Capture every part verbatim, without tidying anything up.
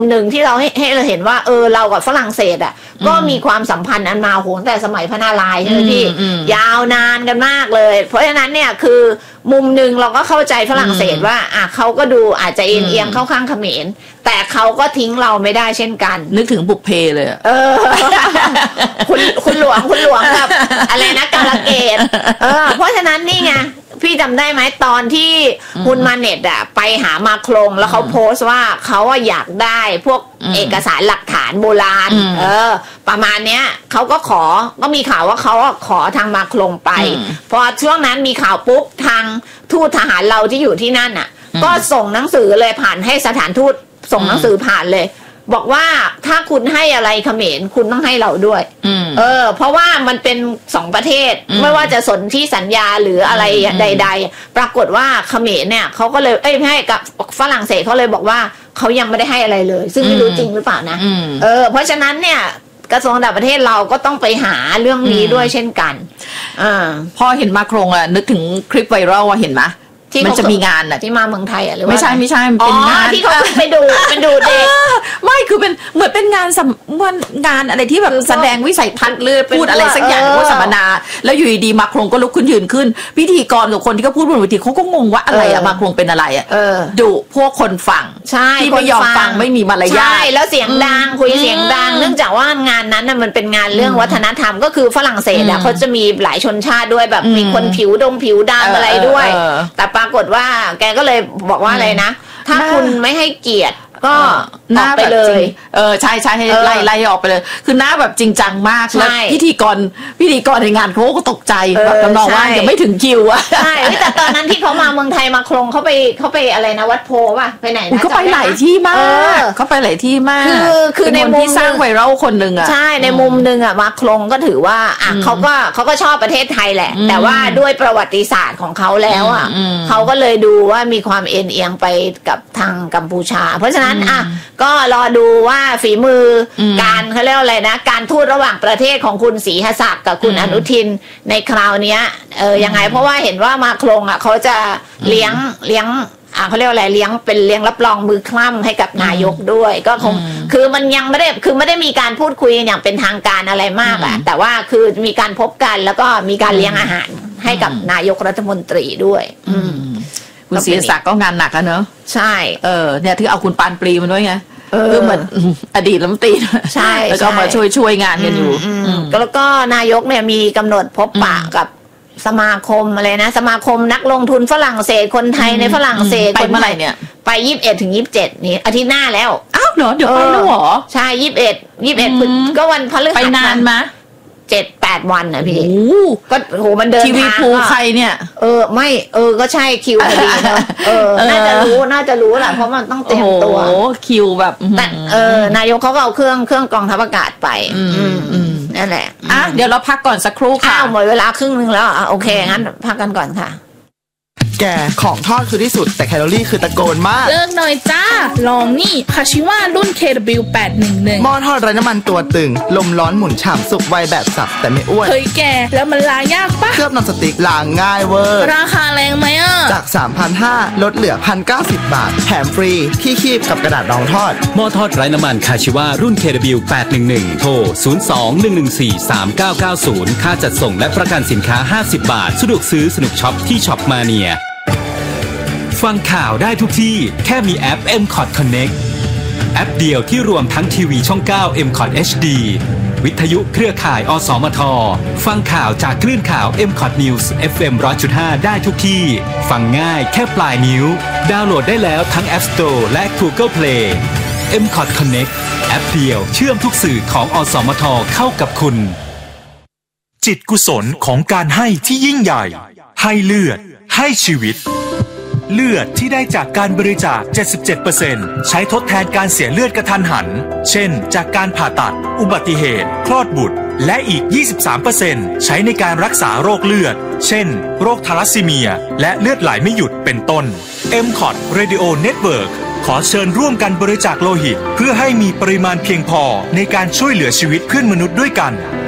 หนึ่งที่เราให้ให้เราเห็นว่าเออเรากับฝรั่งเศสอ่ะก็มีความสัมพันธ์อันมาโหงแต่สมัยพระนารายณ์ใช่ไหมพี่ยาวนานกันมากเลยเพราะฉะนั้นเนี่ยคือมุมหนึ่งเราก็เข้าใจฝรั่งเศสว่าอ่ะเขาก็ดูอาจจะเอียงเอียงเข้าข้างเขมรแต่เขาก็ทิ้งเราไม่ได้เช่นกันนึกถึงบุพเพเลยเออคุณคุณหลวงคุณหลวงกับอะไรนะกาลเกตเออเพราะฉะนั้นนี่ไงพี่จำได้ไหมตอนที่คุณมาเน็ตอะไปหามาโครงแล้วเขาโพสต์ว่าเขาอยากได้พวกเอกสารหลักฐานโบราณเออประมาณเนี้ยเขาก็ขอก็มีข่าวว่าเขาขอทางมาโครงไปพอช่วงนั้นมีข่าวปุ๊บทางทูตทหารเราที่อยู่ที่นั่นอะก็ส่งหนังสือเลยผ่านให้สถานทูตส่งหนังสือผ่านเลยบอกว่าถ้าคุณให้อะไรเขมรคุณต้องให้เราด้วยเออเพราะว่ามันเป็นสองประเทศไม่ว่าจะสนที่สัญญาหรืออะไรใดๆปรากฏว่าเขมรเนี่ยเขาก็เลยเอ้ยให้กับฝรั่งเศสเขาเลยบอกว่าเขายังไม่ได้ให้อะไรเลยซึ่งไม่รู้จริงหรือเปล่านะเออเพราะฉะนั้นเนี่ยกระทรวงต่างประเทศเราก็ต้องไปหาเรื่องนี้ด้วยเช่นกันอ่าพอเห็นมาโครงอะนึกถึงคลิปไวรัลว่าเห็นไหมมันจะมีงานอ่ะที่มาเมืองไทยอ่ะหรือว่าไม่ใช่ไม่ใช่เป็นงานที่เขาไปดูไปดูเด็กไม่คือเป็นเหมือนเป็นงานสัมงานอะไรที่แบบแสดงวิสัยทัศน์หรือพูดอะไรสักอย่างว่าสัมมนาแล้วอยู่ดีๆมาโครงก็ลุกขึ้นยืนขึ้นพิธีกรกับคนที่เขาพูดบนเวทีเขาก็งงว่าอะไรอ่ะมาโครงเป็นอะไรอ่ะดุพวกคนฟังที่ไม่ยอมฟังไม่มีมารยาทใช่แล้วเสียงดังคุยเสียงดังเนื่องจากว่างานนั้นมันเป็นงานเรื่องวัฒนธรรมก็คือฝรั่งเศสอ่ะเขาจะมีหลายชนชาติด้วยแบบมีคนผิวดงผิวดำอะไรด้วยแต่ปรากฏว่าแกก็เลยบอกว่าอะไรนะถ้าคุณไม่ให้เกียรติก็ออกไปเลยเออใช่ใช่ให้ไล่ไล่ออกไปเลยคือหน้าแบบจริงจังมากแล้วพิธีกรพิธีกรในงานเขาก็ตกใจแบบน้องว่ายังไม่ถึงคิวอะใช่แต่ตอนนั้นที่เขามาเมืองไทยมาโครงเขาไปเขาไปอะไรนะวัดโพป่ะไปไหนนะเขาไปหลายที่มากเขาไปหลายที่มากคือคือในมุมที่สร้างไวรัลคนหนึ่งอะใช่ในมุมหนึ่งอะมาโครงก็ถือว่าอ่ะเขาก็เขาก็ชอบประเทศไทยแหละแต่ว่าด้วยประวัติศาสตร์ของเขาแล้วอะเขาก็เลยดูว่ามีความเอ็นเอียงไปกับทางกัมพูชาเพราะฉะนั้นอ่ะก็รอดูว่าฝีมือการเขาเรียกอะไรนะการทูตระหว่างประเทศของคุณศรีหศักดิ์กับคุณอนุทินในคราวนี้เออยังไงเพราะว่าเห็นว่ามาโครงอ่ะเขาจะเลี้ยงเลี้ยงอ่าเขาเรียกอะไรเลี้ยงเป็นเลี้ยงรับรองมือคล่ำให้กับนายกด้วยก็คงคือมันยังไม่ได้คือไม่ได้มีการพูดคุยอย่างเป็นทางการอะไรมากอ่ะแต่ว่าคือมีการพบกันแล้วก็มีการเลี้ยงอาหารให้กับนายกรัฐมนตรีด้วยอืมคุณศรีศักดิ์ก็งานหนักอะเนอะใช่เออเนี่ยที่เอาคุณปานปรีมาด้วยไงคือเหมือนอดีตรัฐมนตรีใช่แล้วก็มาช่วยช่วยงานกันอยู่แล้วก็นายกเนี่ยมีกำหนดพบปะกับสมาคมอะไรนะสมาคมนักลงทุนฝรั่งเศสคนไทยในฝรั่งเศสไปเมื่อไหร่เนี่ยไปยี่สิบเอ็ดถึงยี่สิบเจ็ดนี่อาทิตย์หน้าแล้วอ้าวเหรอเดี๋ยวไปแล้วเหรอใช่ยี่สิบเอ็ดยี่สิบเอ็ดก็วันพฤหัสไปนานมะเจ็ดแปดวันนะพี่ก็โหมันเดินทางทีวีภูใครเนี่ยเออไม่เออก็ใช่คิวพอดีเนาะเออน่าจะรู้น่าจะรู้แหละเพราะมันต้องเตรียมตัวโอ้คิวแบบแต่เออนายกเขาก็เอาเครื่องเครื่องกรองทัพอากาศไปนั่นแหละอ่ะเดี๋ยวเราพักก่อนสักครู่ค่ะอ้าวหมดเวลาครึ่งนึงแล้วอ่ะโอเคงั้นพักกันก่อนค่ะแกของทอดคือที่สุดแต่แคลอรี่คือตะโกนมากเลิกหน่อยจ้าลองนี่คาชิวะรุ่น เค ดับเบิลยู แปดหนึ่งหนึ่งหม้อทอดไร้น้ำมันตัวตึงลมร้อนหมุนฉ่ำสุกไวแบบสับแต่ไม่อ้วนเฮ้ยแกแล้วมันล้างยากปะเคลือบนอนสติ๊กล้างง่ายเวอร์ราคาแรงไหมอ่ะจาก สามพันห้าร้อย ลดเหลือ หนึ่งพันเก้าสิบ บาทแถมฟรีที่คีบกับกระดาษรองทอดหม้อทอดไร้น้ำมันคาชิวะรุ่น เค ดับเบิลยู แปดหนึ่งหนึ่ง โทรศูนย์ สอง หนึ่ง หนึ่ง สี่ สาม เก้า เก้า ศูนย์ค่าจัดส่งและประกันสินค้าห้าสิบบาทสะดวกซื้อสนุกช็อปที่ช็อปมาเนียฟังข่าวได้ทุกที่แค่มีแอป เอ็ม คอท Connect แอปเดียวที่รวมทั้งทีวีช่อง เก้า เอ็ม คอท เอช ดี วิทยุเครือข่าย อสมท ฟังข่าวจากคลื่นข่าว เอ็ม คอท News เอฟ เอ็ม หนึ่งร้อยจุดห้า ได้ทุกที่ฟังง่ายแค่ปลายนิ้วดาวน์โหลดได้แล้วทั้ง App Store และ Google Play เอ็ม คอท Connect แอปเดียวเชื่อมทุกสื่อของอสมทเข้ากับคุณจิตกุศลของการให้ที่ยิ่งใหญ่ให้เลือดให้ชีวิตเลือดที่ได้จากการบริจาค เจ็ดสิบเจ็ดเปอร์เซ็นต์ ใช้ทดแทนการเสียเลือดกระทันหันเช่นจากการผ่าตัดอุบัติเหตุคลอดบุตรและอีก ยี่สิบสามเปอร์เซ็นต์ ใช้ในการรักษาโรคเลือดเช่นโรคทาลัสซีเมียและเลือดไหลไม่หยุดเป็นต้น เอ็ม คอท Radio Network ขอเชิญร่วมกันบริจาคโลหิตเพื่อให้มีปริมาณเพียงพอในการช่วยเหลือชีวิตเพื่อนมนุษย์ด้วยกัน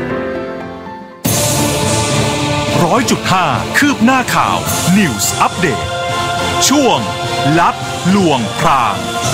ร้อยจุดห้า คืบหน้าข่าว News Update ช่วงลับลวงพราง